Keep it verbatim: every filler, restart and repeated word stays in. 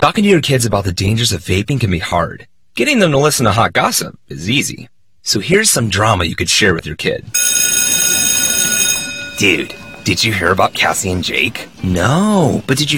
Talking to your kids about the dangers of vaping can be hard. Getting them to listen to hot gossip is easy. So here's some drama you could share with your kid. Dude, did you hear about Cassie and Jake? No, but did you